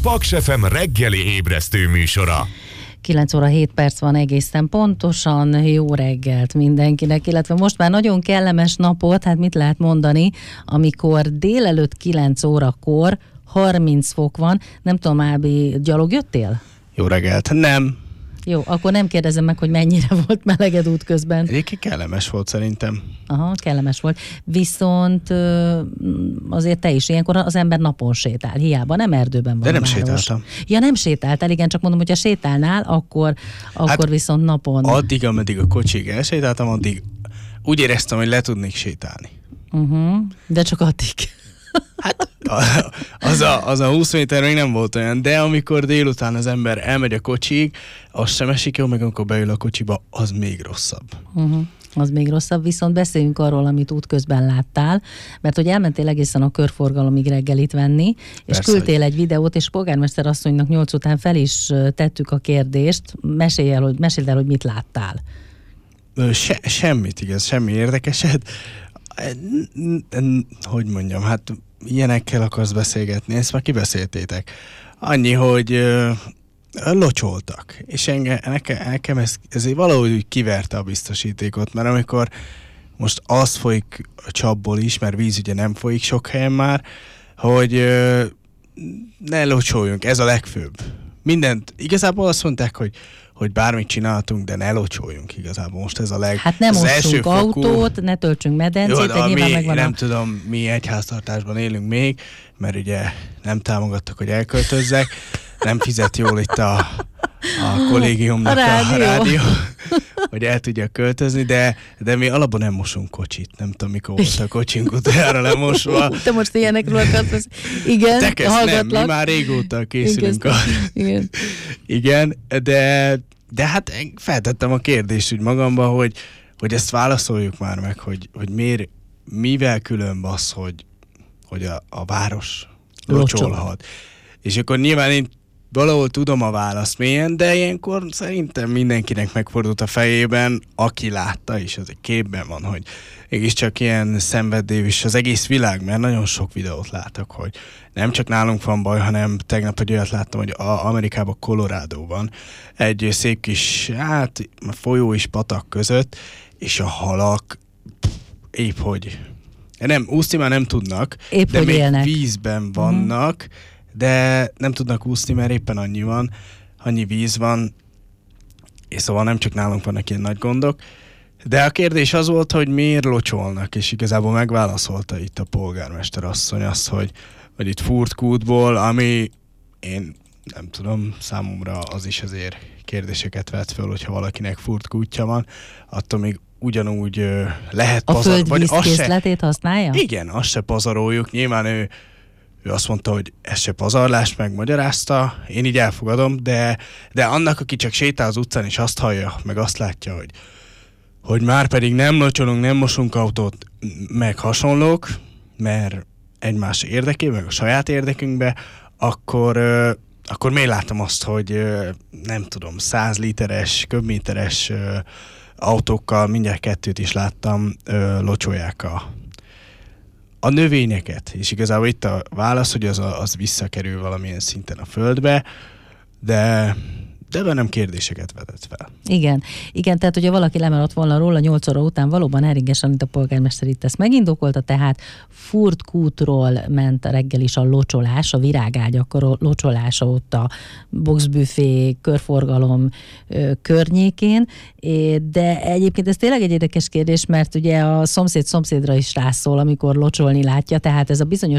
Paks FM reggeli ébresztő műsora. 9 óra 7 perc van egészen pontosan, jó reggelt mindenkinek, illetve most már nagyon kellemes napot, hát mit lehet mondani, amikor délelőtt 9 órakor 30 fok van, nem tudom, Ábi, gyalog jöttél? Jó reggelt, nem. Jó, akkor nem kérdezem meg, hogy mennyire volt meleged útközben. Egyébként kellemes volt szerintem. Aha, kellemes volt. Viszont azért te is ilyenkor az ember napon sétál, hiába, nem erdőben van. De nem a város. sétáltam. Ja, nem sétáltál, igen, csak mondom, hogyha sétálnál, akkor viszont napon. Addig, ameddig a kocsig elsétáltam, addig úgy éreztem, hogy le tudnék sétálni. De csak addig. Hát az a 20 méter még nem volt olyan, de amikor délután az ember elmegy a kocsig, az sem esik jó, meg amikor beül a kocsiba, az még rosszabb. Az még rosszabb, viszont beszéljünk arról, amit útközben láttál, mert hogy elmentél egészen a körforgalomig reggelit venni, és persze, küldtél egy videót, és polgármester asszonynak 8 után fel is tettük a kérdést, meséld el, hogy mit láttál. Semmit, igaz, semmi érdekeset. Hogy mondjam, hát ilyenekkel akarsz beszélgetni, ezt már kibeszéltétek. Annyi, hogy locsoltak, és nekem ez valahogy úgy kiverte a biztosítékot, mert amikor most az folyik a csapból is, mert víz ugye nem folyik sok helyen már, hogy ne locsoljunk, ez a legfőbb. Mindent, igazából azt mondták, hogy bármit csináltunk, de ne locsoljunk igazából. Most ez a Hát nem mossunk autót, ne töltsünk medencét, jó, nyilván megvan nem tudom, mi egyháztartásban élünk még, mert ugye nem támogattak, hogy elköltözzek, nem fizet jól itt a kollégiumnak a rádió, hogy el tudja költözni, de mi alapban nem mosunk kocsit. Nem tudom, mikor volt a kocsink utoljára lemosva. Te most ilyenekről akarsz. Igen, hallgatlak. Nem, mi már régóta készülünk. Igen, de hát feltettem a kérdést úgy magamba, hogy ezt válaszoljuk már meg, hogy miért, mivel különb az, hogy a város locsolhat. És akkor nyilván én valahol tudom a választ mélyen, de ilyenkor szerintem mindenkinek megfordult a fejében, aki látta, és az egy képben van, hogy mégiscsak ilyen szenvedély is az egész világ, mert nagyon sok videót látok, hogy nem csak nálunk van baj, hanem tegnap egy olyat láttam, hogy Amerikában, Colorado-ban egy szép kis, folyó és patak között, és a halak épp hogy nem, úszni már nem tudnak, épp de még élnek. Vízben vannak, de nem tudnak úszni, mert éppen annyi víz van, és szóval nem csak nálunk vannak ilyen nagy gondok. De a kérdés az volt, hogy miért locsolnak, és igazából megválaszolta itt a polgármester asszony azt, hogy itt Furtkútból, ami én nem tudom, számomra az is azért kérdéseket vet föl, hogyha valakinek Furtkútja van, attól még ugyanúgy lehet pazarolni. A földvízkészletét használja? Igen, azt se pazaroljuk, nyilván ő azt mondta, hogy ez se pazarlás, megmagyarázta, én így elfogadom, de annak, aki csak sétál az utcán, és azt hallja, meg azt látja, hogy már pedig nem locsolunk, nem mosunk autót, meg hasonlók, mert egymás érdekében, meg a saját érdekünkbe, akkor miért látom azt, hogy nem tudom, 100 literes, köbméteres autókkal, mindjárt 2 is láttam, locsolják a növényeket, és igazából itt a válasz, hogy az visszakerül valamilyen szinten a földbe, de nem kérdéseket vetett fel. Igen, tehát hogyha valaki lemaradt volna róla 8 óra után, valóban Herringesen, itt a polgármester itt ezt megindokolta, tehát Furtkútról ment reggel is a locsolás, a virágágyak locsolása ott a boxbüfé, körforgalom környékén, de egyébként ez tényleg egy érdekes kérdés, mert ugye a szomszédra is rászól, amikor locsolni látja, tehát ez a bizonyos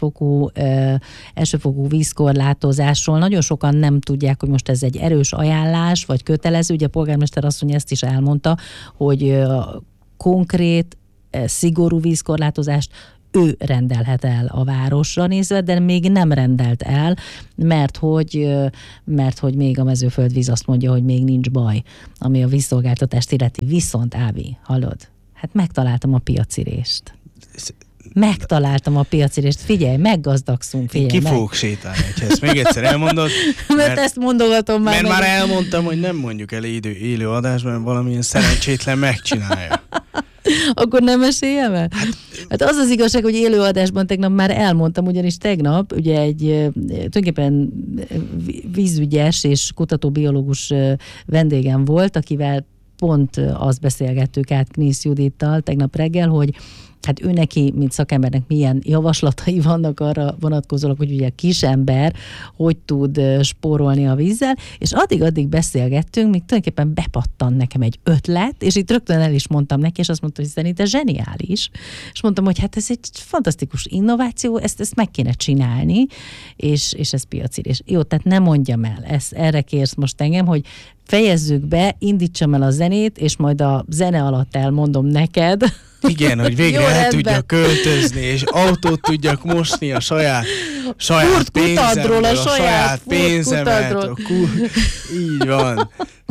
elsőfokú vízkorlátozásról nagyon sokan nem tudják, hogy most ez egy erős ajánlás, vagy kötelező. Ugye a polgármester asszony ezt is elmondta, hogy konkrét, szigorú vízkorlátozást ő rendelhet el a városra nézve, de még nem rendelt el, mert hogy még a Mezőföldvíz azt mondja, hogy még nincs baj, ami a vízszolgáltatást illeti. Viszont, Ábi, hallod? Hát megtaláltam a piacirést. Megtaláltam a piacirést. Figyelj, meggazdagszunk. Ki fogok sétálni, ha ezt még egyszer elmondod. mert ezt mondogatom már. Mert már elmondtam, hogy nem mondjuk el élő adásban, valamilyen szerencsétlen megcsinálja. Akkor nem meséljem el? Hát az az igazság, hogy élőadásban tegnap már elmondtam, ugyanis tegnap ugye egy tulajdonképpen vízügyes és kutatóbiológus vendégem volt, akivel pont azt beszélgettük át Knisz Judittal tegnap reggel, hogy hát ő neki, mint szakembernek milyen javaslatai vannak arra vonatkozólag, hogy ugye a kisember hogy tud spórolni a vízzel, és addig beszélgettünk, míg tulajdonképpen bepattan nekem egy ötlet, és itt rögtön el is mondtam neki, és azt mondta, hogy szerintem zseniális. És mondtam, hogy hát ez egy fantasztikus innováció, ezt meg kéne csinálni, és ez piacirés. Jó, tehát ne mondjam el, erre kérsz most engem, hogy fejezzük be, indítsam el a zenét, és majd a zene alatt elmondom neked. Igen, hogy végre el tudjak költözni, és autót tudjak mosni a saját pénzemből, a saját pénzemet. Így van.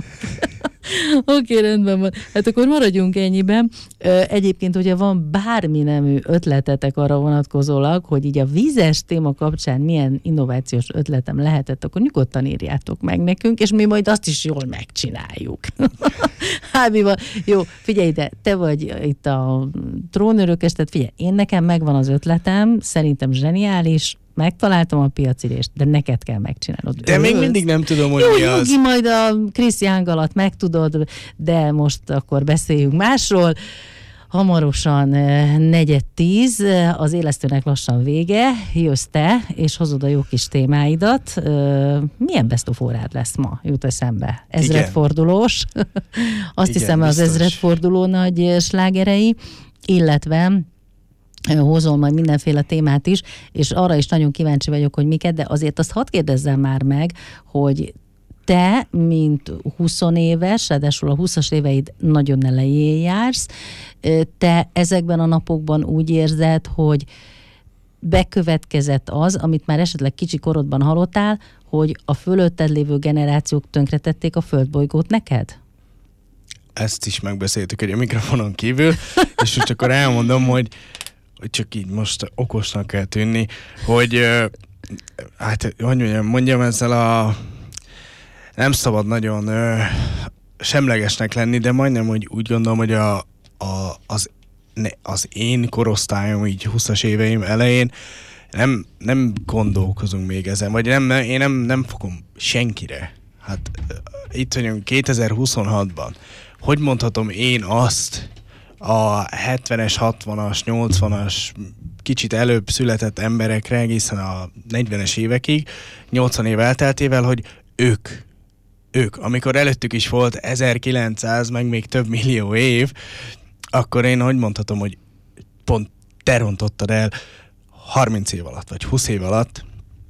Oké, rendben van. Hát akkor maradjunk ennyiben. Egyébként, hogyha van bármi nemű ötletetek arra vonatkozólag, hogy így a vízes téma kapcsán milyen innovációs ötletem lehetett, akkor nyugodtan írjátok meg nekünk, és mi majd azt is jól megcsináljuk. Hábival. Jó, figyelj ide, te vagy itt a trónörökös, tehát figyelj, én nekem megvan az ötletem, szerintem zseniális, megtaláltam a piacirést, de neked kell megcsinálnod. De még mindig nem tudom, hogy mi az. Jó, majd a Krisz Young alatt megtudod, de most akkor beszéljünk másról. Hamarosan 9:10, az élesztőnek lassan vége, jössz te, és hozod a jó kis témáidat. Milyen best of órád lesz ma? Jut eszembe. Ezredfordulós. Azt Igen, hiszem, biztos. az ezredforduló nagy slágerei, illetve hozol majd mindenféle témát is, és arra is nagyon kíváncsi vagyok, hogy miket, de azért azt hadd kérdezzem már meg, hogy te, mint 20 éves, ráadásul a 20-as éveid nagyon elején jársz, te ezekben a napokban úgy érzed, hogy bekövetkezett az, amit már esetleg kicsi korodban hallottál, hogy a fölötted lévő generációk tönkretették a földbolygót neked? Ezt is megbeszéltük egy mikrofonon kívül, és most akkor elmondom, hogy csak így most okosnak kell tűnni, hogy hát, hogy mondjam, ezzel a nem szabad nagyon semlegesnek lenni, de majdnem úgy gondolom, hogy az én korosztályom így 20-as éveim elején nem gondolkozunk még ezen, vagy én nem fogom senkire. Hát itt vagyunk 2026-ban. Hogy mondhatom én azt a 70-es, 60-as, 80-as, kicsit előbb született emberekre egészen a 40-es évekig, 80 év elteltével, hogy ők, amikor előttük is volt 1900, meg még több millió év, akkor én hogy mondhatom, hogy pont te rontottad el 30 év alatt, vagy 20 év alatt.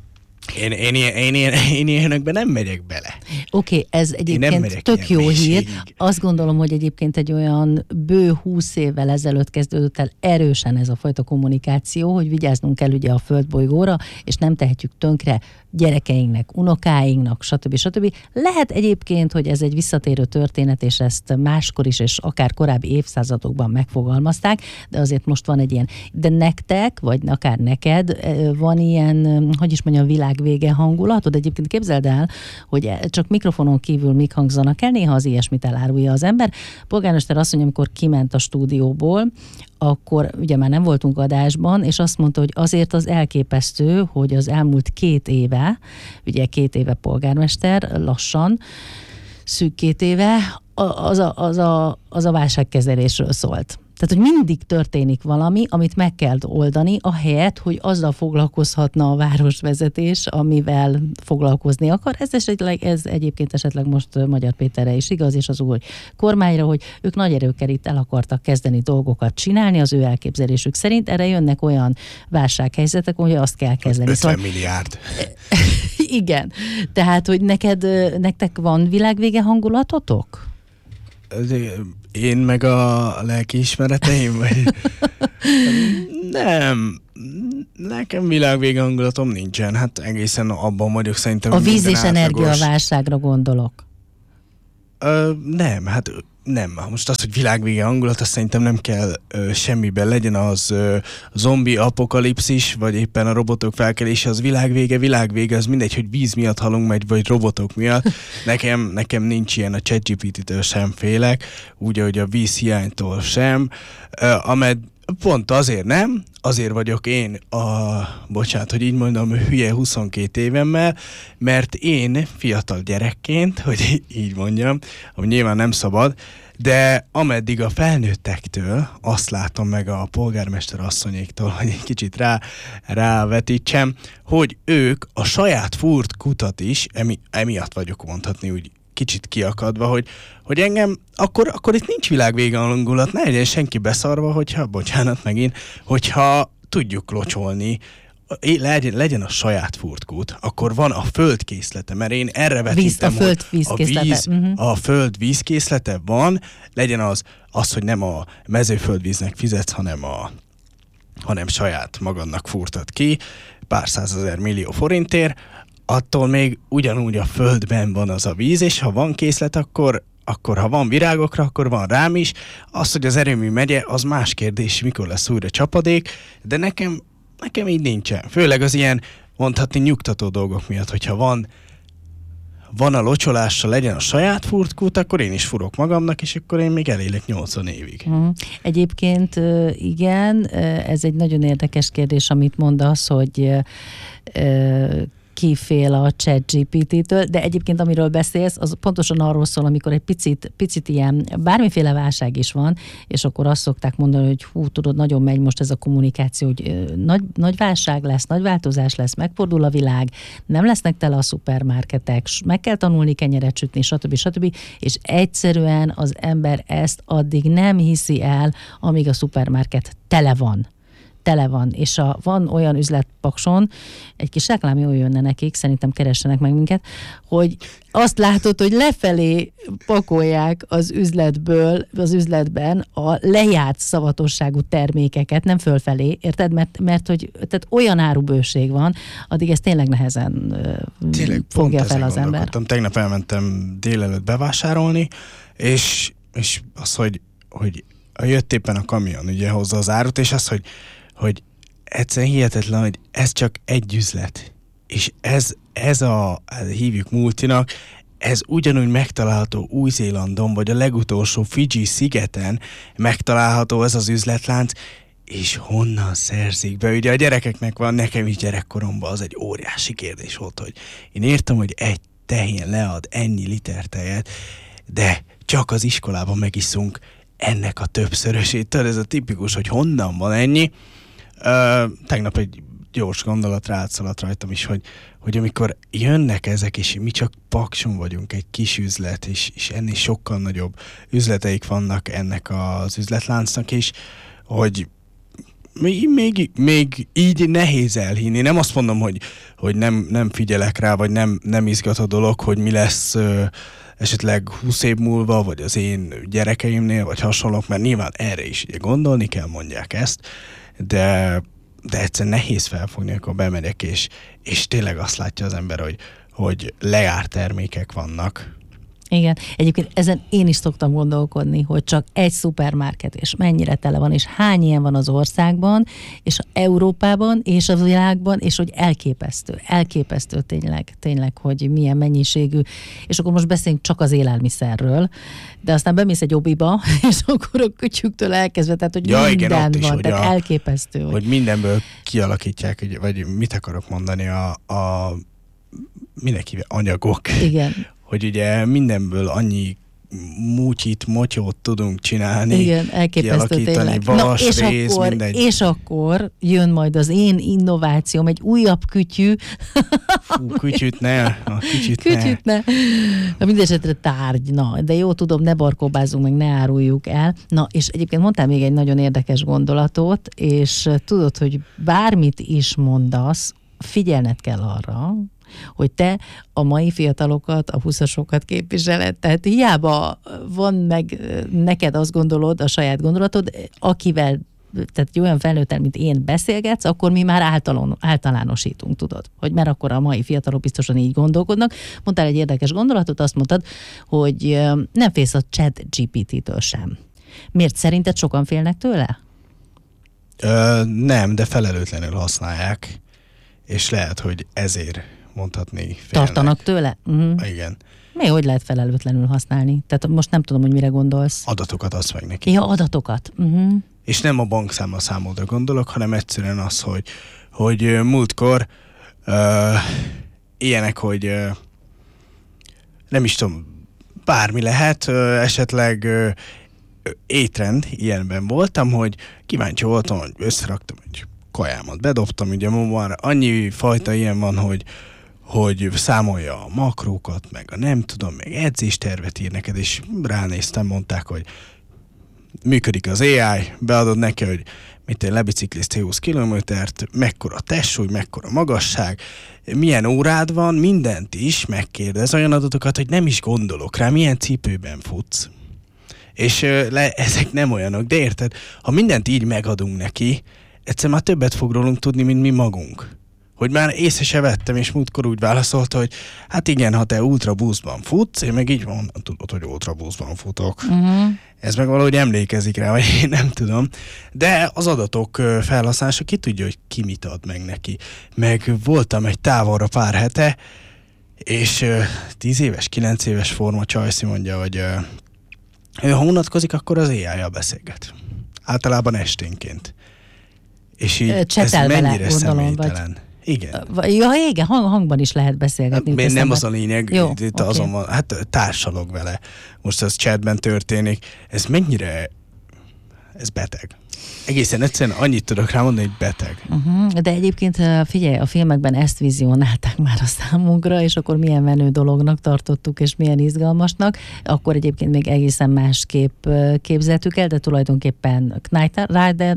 Én ilyenekben nem megyek bele. Oké, ez egyébként tök jó hír. Azt gondolom, hogy egyébként egy olyan bő 20 évvel ezelőtt kezdődött el erősen ez a fajta kommunikáció, hogy vigyáznunk kell ugye a földbolygóra, és nem tehetjük tönkre gyerekeinknek, unokáinknak, stb. Lehet egyébként, hogy ez egy visszatérő történet, és ezt máskor is, és akár korábbi évszázadokban megfogalmazták, de azért most van egy ilyen. De nektek, vagy akár neked van ilyen, hogy is mondjam, világvége hangulatod? Egyébként képzeld el, hogy csak mikrofonon kívül mik hangzanak el, néha az ilyesmit elárulja az ember. Polgármester azt mondja, amikor kiment a stúdióból, akkor ugye már nem voltunk adásban, és azt mondta, hogy azért az elképesztő, hogy az elmúlt 2 éve, ugye 2 éve polgármester, lassan, szűk 2 éve, az a válságkezelésről szólt. Tehát, hogy mindig történik valami, amit meg kell oldani, ahelyett, hogy azzal foglalkozhatna a városvezetés, amivel foglalkozni akar. Ez egyébként esetleg most Magyar Péterre is igaz, és az új kormányra, hogy ők nagy erőkkel itt el akartak kezdeni dolgokat csinálni az ő elképzelésük szerint. Erre jönnek olyan válsághelyzetek, hogy azt kell kezdeni. 50 milliárd. Igen. Tehát, hogy nektek van világvége hangulatotok? Én meg a lelkiismereteim, vagy... Nem. Nekem világvége hangulatom nincsen. Hát egészen abban vagyok szerintem. A víz és energiaválságra gondolok. Nem, hát nem. Most az, hogy világvége hangulat, azt szerintem nem kell semmiben. Legyen az zombi apokalipszis, vagy éppen a robotok felkelése, az világvége, az mindegy, hogy víz miatt halunk meg, vagy robotok miatt. Nekem nincs ilyen, a ChatGPT-től sem félek, úgy, ahogy a vízhiánytól sem. Pont azért nem, azért vagyok én bocsánat, hogy így mondom, hülye 22 évemmel, mert én fiatal gyerekként, hogy így mondjam, ami nyilván nem szabad, de ameddig a felnőttektől azt látom meg a polgármester asszonyéktól, hogy egy kicsit rávetítsem, hogy ők a saját furt kutat is, emiatt vagyok mondhatni úgy kicsit kiakadva, hogy engem, akkor itt nincs világvége hangulat, ne legyen senki beszarva, hogyha tudjuk locsolni, legyen a saját furtkút, akkor van a földkészlete, mert én erre vetítem, a föld vízkészlete van, legyen az, hogy nem a mezőföldvíznek fizetsz, hanem saját magadnak furtad ki, pár százezer millió forintért, attól még ugyanúgy a földben van az a víz, és ha van készlet, akkor ha van virágokra, akkor van rám is. Az, hogy az erőmű megye, az más kérdés, mikor lesz újra csapadék, de nekem így nincsen. Főleg az ilyen, mondhatni, nyugtató dolgok miatt, hogyha van a locsolásra, legyen a saját furtkút, akkor én is furok magamnak, és akkor én még elélek 80 évig. Egyébként igen, ez egy nagyon érdekes kérdés, amit mondasz, hogy ki fél a ChatGPT-től, de egyébként amiről beszélsz, az pontosan arról szól, amikor egy picit ilyen, bármiféle válság is van, és akkor azt szokták mondani, hogy tudod, nagyon megy most ez a kommunikáció, hogy nagy válság lesz, nagy változás lesz, megfordul a világ, nem lesznek tele a szupermarketek, meg kell tanulni kenyeret sütni, stb. És egyszerűen az ember ezt addig nem hiszi el, amíg a szupermarket tele van, és van olyan üzletpakson, egy kis reklám jól jönne nekik, szerintem keressenek meg minket, hogy azt látod, hogy lefelé pakolják az üzletben a lejárt szavatosságú termékeket, nem fölfelé, érted? Mert hogy tehát olyan árubőség van, addig ez tényleg nehezen fogja fel az ember. Tegnap elmentem délelőtt bevásárolni, és az, hogy jött éppen a kamion, ugye hozza az árut, és az, hogy egyszerűen hihetetlen, hogy ez csak egy üzlet. És ez hívjuk multinak, ez ugyanúgy megtalálható Új-Zélandon, vagy a legutolsó Fiji szigeten megtalálható ez az üzletlánc, és honnan szerzik be? Ugye a gyerekeknek van, nekem is gyerekkoromban az egy óriási kérdés volt, hogy én értem, hogy egy tehén lead ennyi liter tejet, de csak az iskolában megiszunk ennek a többszörösét. Ez a tipikus, hogy honnan van ennyi. Tegnap egy gyors gondolatra átszaladt rajtam is, hogy amikor jönnek ezek, és mi csak Pakson vagyunk, egy kis üzlet, és ennél sokkal nagyobb üzleteik vannak ennek az üzletláncnak is, hogy még így nehéz elhinni. Nem azt mondom, hogy nem figyelek rá, vagy nem izgat a dolog, hogy mi lesz esetleg 20 év múlva, vagy az én gyerekeimnél, vagy hasonlók, mert nyilván erre is ugye gondolni kell, mondják ezt, de egyszerűen nehéz felfogni, akkor bemegyek, és tényleg azt látja az ember, hogy lejárt termékek vannak. Igen, egyébként ezen én is szoktam gondolkodni, hogy csak egy szupermarket, és mennyire tele van, és hány ilyen van az országban, és Európában, és a világban, és hogy elképesztő tényleg, hogy milyen mennyiségű, és akkor most beszéljünk csak az élelmiszerről, de aztán bemész egy obiba, és akkor a kütyüktől elkezdve, tehát hogy minden igen, van, is, tehát elképesztő. Hogy mindenből kialakítják, vagy mit akarok mondani, a mindenkivel anyagok. Igen. Hogy ugye mindenből annyi motyót tudunk csinálni. Igen, elképesztő tényleg. Vas, rész, mindegy. És akkor jön majd az én innovációm, egy újabb kütyű. Fú, kütyűt ne. Na, mindesetre tárgy. Na, de jó, tudom, ne barkóbázzunk meg, ne áruljuk el. Na, és egyébként mondtál még egy nagyon érdekes gondolatot, és tudod, hogy bármit is mondasz, figyelned kell arra, hogy te a mai fiatalokat, a 20-asokat képviseled, tehát hiába van meg neked azt gondolod, a saját gondolatod, akivel tehát egy olyan felnőttel, mint én beszélgetsz, akkor mi már általánosítunk, tudod. Hogy mert akkor a mai fiatalok biztosan így gondolkodnak. Mondtál egy érdekes gondolatot, azt mondtad, hogy nem félsz a ChatGPT-től sem. Miért szerinted sokan félnek tőle? Nem, de felelőtlenül használják, és lehet, hogy ezért mondhatni félnek. Tartanak tőle? Igen. Hogy lehet felelőtlenül használni? Tehát most nem tudom, hogy mire gondolsz. Adatokat adsz meg neki. Ja, adatokat. És nem a bankszámla gondolok, hanem egyszerűen az, hogy múltkor ilyenek, hogy nem is tudom, bármi lehet, esetleg étrend, ilyenben voltam, hogy kíváncsi voltam, hogy összeraktam egy kajámat, bedobtam, ugye már annyi fajta ilyen van, hogy számolja a makrókat, meg a nem tudom, meg edzéstervet ír neked, és ránéztem, mondták, hogy működik az AI, beadod neki, hogy lebicikliztél 20 kilométert, mekkora testsúly, mekkora magasság, milyen órád van, mindent is megkérdez, olyan adatokat, hogy nem is gondolok rá, milyen cipőben futsz. És ezek nem olyanok, de érted, ha mindent így megadunk neki, egyszer már többet fog rólunk tudni, mint mi magunk. Hogy már észre se vettem, és múltkor úgy válaszolta, hogy hát igen, ha te Ultra Boostban futsz, én meg így van, tudod, hogy Ultra Boostban futok. Ez meg valahogy emlékezik rá, vagy én nem tudom. De az adatok felhasználása ki tudja, hogy ki mit ad meg neki. Meg voltam egy távolra pár hete, és 10 éves, 9 éves forma Csajci mondja, hogy ha unatkozik, akkor az AI-jal beszélget. Általában esténként. És így ez mennyire személytelen. Igen. Ja, igen, hangban is lehet beszélgetni. Nem az a lényeg, jó, itt okay. Azon van, hát társalog vele. Most ez chatben történik. Ez mennyire, ez beteg. Egészen egyszerűen annyit tudok rá mondani, hogy beteg. De egyébként figyelj, a filmekben ezt vizionálták már a számunkra, és akkor milyen menő dolognak tartottuk, és milyen izgalmasnak. Akkor egyébként még egészen másképp képzeltük el, de tulajdonképpen Knight Rider,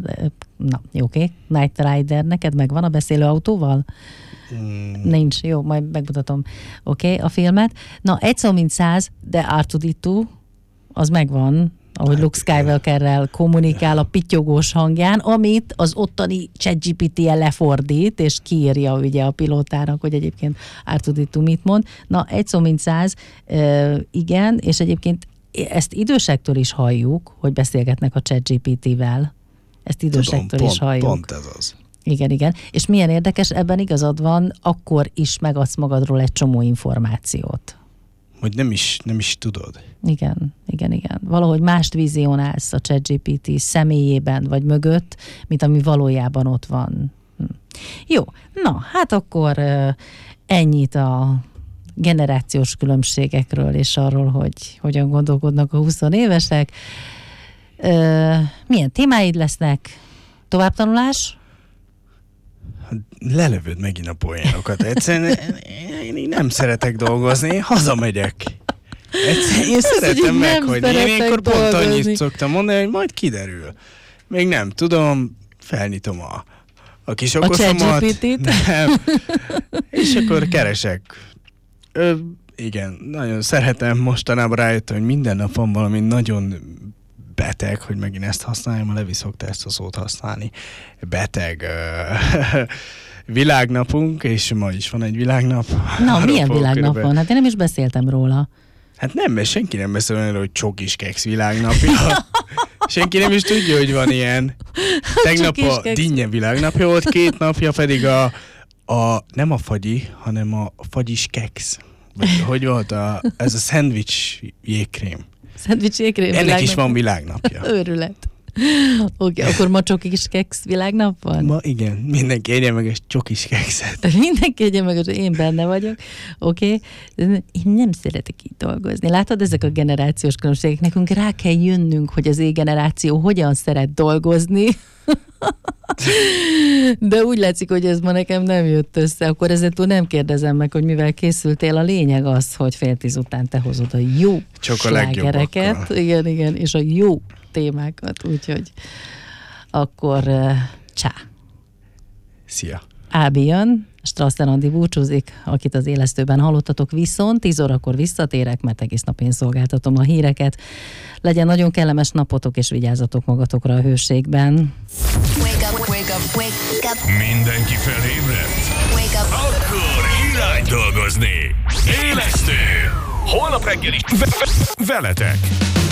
Knight Rider, neked megvan a beszélő autóval? Nincs, jó, majd megmutatom. Oké, a filmet. Na, egy szó mint 100, de R2-D2, az megvan, ahogy Luke Skywalkerrel kommunikál a pittyogós hangján, amit az ottani ChatGPT-el lefordít, és kiírja ugye a pilótának, hogy egyébként R2-D2 mit mond. Na, egy szó mint 100, igen, és egyébként ezt idősektől is halljuk, hogy beszélgetnek a ChatGPT-vel. Ezt idősektől is halljuk. Pont ez az. Igen. És milyen érdekes, ebben igazad van, akkor is megadsz magadról egy csomó információt. Hogy nem is tudod. Igen. Valahogy mást vizionálsz a ChatGPT személyében vagy mögött, mint ami valójában ott van. Jó, na, hát akkor ennyit a generációs különbségekről, és arról, hogy hogyan gondolkodnak a 20 évesek. Milyen témáid lesznek? Továbbtanulás? Lelövöd megint a poénokat. Egyszerűen én nem szeretek dolgozni, én hazamegyek. Én szeretem meghagyni. Én akkor pont annyit szoktam mondani, hogy majd kiderül. Még nem tudom, felnyitom a kis okosomat. És akkor keresek. Igen, nagyon szeretem, mostanában rájöttem, hogy minden nap van valami nagyon beteg, hogy megint ezt használjam, a Levi szokta ezt a szót használni. Beteg világnapunk, és ma is van egy világnap. Na, milyen világnap van? Hát én nem is beszéltem róla. Hát nem, mert senki nem beszél olyan, hogy csokis keksz világnapja. Senki nem is tudja, hogy van ilyen. Tegnap a dinnye világnapja volt, 2 napja pedig nem a fagyi, hanem a fagyis keksz. Vagy hogy volt ez a szendvics jégkrém. Szendvics jégkrém. Ennek is van világnapja. Őrület. Oké, akkor ma csokis keksz világnap van? Ma igen, mindenki egyen meg egy csokis kekszet. Mindenki egyen meg, én benne vagyok. Oké. Én nem szeretek így dolgozni. Látod, ezek a generációs különbségek. Nekünk rá kell jönnünk, hogy az generáció hogyan szeret dolgozni. De úgy látszik, hogy ez ma nekem nem jött össze. Akkor ezzel nem kérdezem meg, hogy mivel készültél. A lényeg az, hogy 9:30 után te hozod a jó slágereket. Igen, és a jó témákat, úgyhogy akkor csá. Szia. Ábi jön, Strasser Andi búcsúzik, akit az élesztőben hallottatok, viszont 10 órakor visszatérek, mert egész nap én szolgáltatom a híreket. Legyen nagyon kellemes napotok, és vigyázzatok magatokra a hőségben. Wake up, wake up, wake up. Mindenki felébredt? Wake up. Akkor irány dolgozni! Élesztő! Holnap reggel is veletek!